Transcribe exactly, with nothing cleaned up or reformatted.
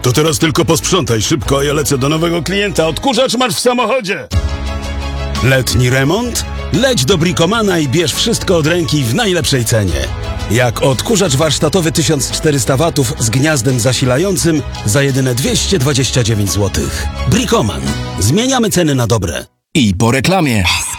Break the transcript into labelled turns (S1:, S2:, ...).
S1: To teraz tylko posprzątaj szybko, a ja lecę do nowego klienta. Odkurzacz masz w samochodzie. Letni remont? Leć do Bricomana i bierz wszystko od ręki w najlepszej cenie. Jak odkurzacz warsztatowy tysiąc czterysta watów z gniazdem zasilającym za jedyne dwieście dwadzieścia dziewięć złotych. Bricoman. Zmieniamy ceny na dobre.
S2: I po reklamie.